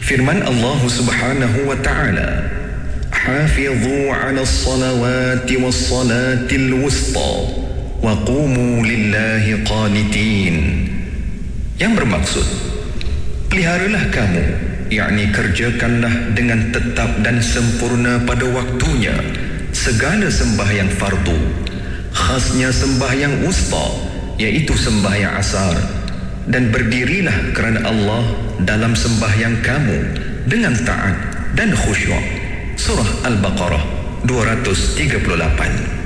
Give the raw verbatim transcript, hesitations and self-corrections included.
Firman Allah Subhanahu wa ta'ala, "Hafidhu 'ala as-salawati was-salatil wusta wa qumu lillahi qanitin." Yang bermaksud, peliharalah kamu, yakni kerjakanlah dengan tetap dan sempurna pada waktunya segala sembahyang fardu, khasnya sembahyang wusta, iaitu sembahyang asar, dan berdirilah kerana Allah dalam sembahyang kamu dengan taat dan khusyuk. Surah Al-Baqarah dua ratus tiga puluh lapan.